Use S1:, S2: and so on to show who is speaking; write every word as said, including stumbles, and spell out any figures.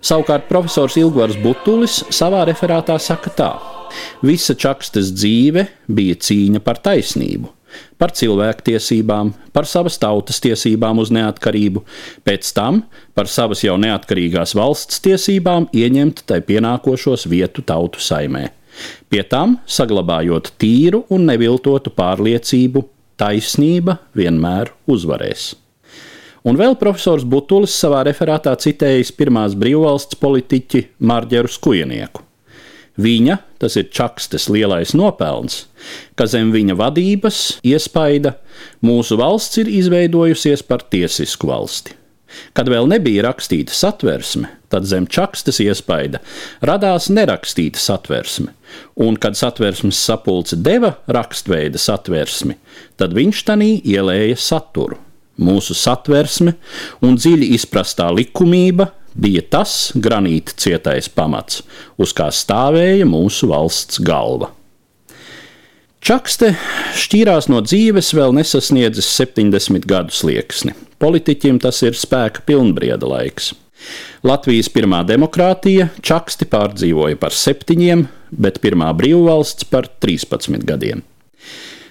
S1: Savukārt profesors Ilgvars Butulis savā referātā saka tā: visa Čakstes dzīve bija cīņa par taisnību, par cilvēktiesībām, par savas tautas tiesībām uz neatkarību, pēc tam par savas jau neatkarīgās valsts tiesībām ieņemt tai pienākošos vietu tautu saimē. Pie tam saglabājot tīru un neviltotu pārliecību, taisnība vienmēr uzvarēs. Un vēl profesors Butulis savā referātā citējis pirmās brīvvalsts politiķi Marģeru Skujenieku. Viņa, tas ir Čakstes lielais nopelns, ka zem viņa vadības iespaida mūsu valsts ir izveidojusies par tiesisku valsti. Kad vēl nebija rakstīta satversme, tad zem Čakstes iespaida radās nerakstīta satversme, un kad satversmes sapulce deva rakstveida satversmi, tad viņš tanī ielēja saturu. Mūsu satversme un dziļi izprastā likumība bija tas granīta cietais pamats, uz kā stāvēja mūsu valsts galva. Čakste šķīrās no dzīves vēl nesasniedzis septiņdesmit gadu slieksni. Politiķim tas ir spēka pilnbrieda laiks. Latvijas pirmā demokrātija Čaksti pārdzīvoja par septiņiem, bet pirmā brīvvalsts par trīspadsmit gadiem.